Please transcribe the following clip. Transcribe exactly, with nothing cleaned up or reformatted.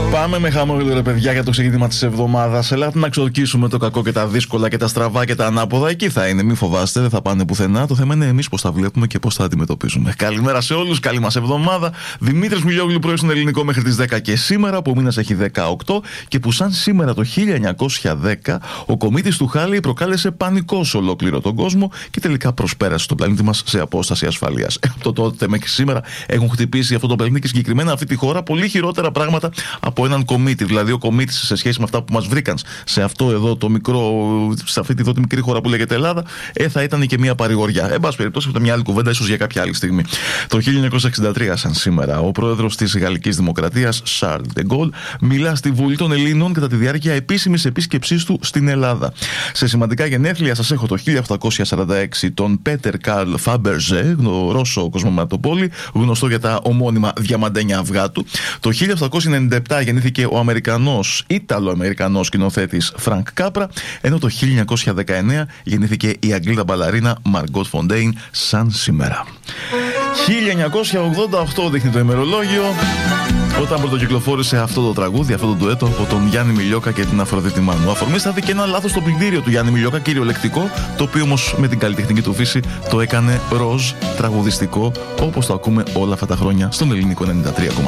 Πάμε με χαμόγελο, ρε παιδιά, για το ξεκίνημα της εβδομάδας. Ελάτε να ξορκίσουμε το κακό και τα δύσκολα και τα στραβά και τα ανάποδα. Εκεί θα είναι, μην φοβάστε, δεν θα πάνε πουθενά. Το θέμα είναι εμείς πώς τα βλέπουμε και πώς τα αντιμετωπίζουμε. Καλημέρα σε όλους, καλή μας εβδομάδα. Δημήτρης Μιλιόγλου, πρωί στον Ελληνικό μέχρι τις δέκα και σήμερα, που ο μήνας έχει δεκαοκτώ και που σαν σήμερα το χίλια εννιακόσια δέκα ο κομήτης του Χάλεϊ προκάλεσε πανικό σε ολόκληρο τον κόσμο και τελικά προσπέρασε στον πλανήτη μας σε απόσταση ασφαλείας. Από τότε μέχρι σήμερα έχουν χτυπήσει αυτό το πλανήτη και συγκεκριμένα αυτή τη χώρα πολύ χειρότερα πράγματα από έναν κομίτη. Δηλαδή, ο κομίτης σε σχέση με αυτά που μας βρήκαν σε αυτό εδώ το μικρό, σε αυτή τη, εδώ, τη μικρή χώρα που λέγεται Ελλάδα, ε, θα ήταν και μια παρηγοριά. Εν πάση περιπτώσει, αυτό μια άλλη κουβέντα, ίσως για κάποια άλλη στιγμή. Το χίλια εννιακόσια εξήντα τρία, σαν σήμερα, ο πρόεδρος της Γαλλικής Δημοκρατίας, Charles de Gaulle, μιλά στη Βουλή των Ελλήνων κατά τη διάρκεια επίσημης επίσκεψής του στην Ελλάδα. Σε σημαντικά γενέθλια, σας έχω το χίλια οκτακόσια σαράντα έξι τον Πέτερ Καρλ Φάμπερζε, Ρώσο κοσμηματοπόλη, γνωστό για τα ομώνυμα διαμαντένια αυγά του. Το χίλια οκτακόσια ενενήντα επτά γεννήθηκε ο Αμερικανός, Ιταλο-Αμερικανός σκηνοθέτης Φρανκ Κάπρα, ενώ το χίλια εννιακόσια δεκαεννέα γεννήθηκε η Αγγλίδα μπαλαρίνα Μαργκότ Φοντέιν, σαν σήμερα. χίλια εννιακόσια ογδόντα οκτώ δείχνει το ημερολόγιο, όταν πρωτοκυκλοφόρησε αυτό το τραγούδι, αυτό το ντουέτο από τον Γιάννη Μιλιόκα και την Αφροδίτη Μάνου. Αφορμή στάθηκε και ένα λάθος στο πλυντήριο του Γιάννη Μιλιόκα, κυριολεκτικό, το οποίο όμως με την καλλιτεχνική του φύση το έκανε ροζ τραγουδιστικό, όπως το ακούμε όλα αυτά τα χρόνια στον ελληνικό ενενήντα τρία κόμμα